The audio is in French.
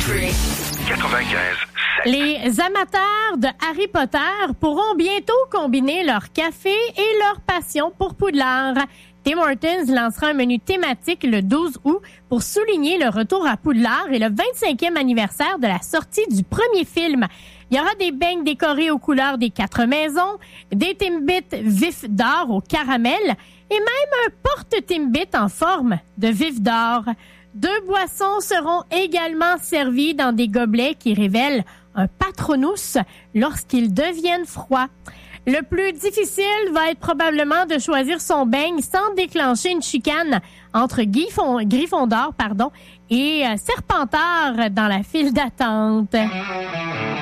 Country. 95. Les amateurs de Harry Potter pourront bientôt combiner leur café et leur passion pour Poudlard. Tim Hortons lancera un menu thématique le 12 août pour souligner le retour à Poudlard et le 25e anniversaire de la sortie du premier film. Il y aura des beignes décorés aux couleurs des 4 maisons, des Timbits vifs d'or au caramel et même un porte-Timbit en forme de vif d'or. 2 boissons seront également servies dans des gobelets qui révèlent un Patronus lorsqu'ils deviennent froids. Le plus difficile va être probablement de choisir son beigne sans déclencher une chicane entre Gryffondor et Serpentard dans la file d'attente.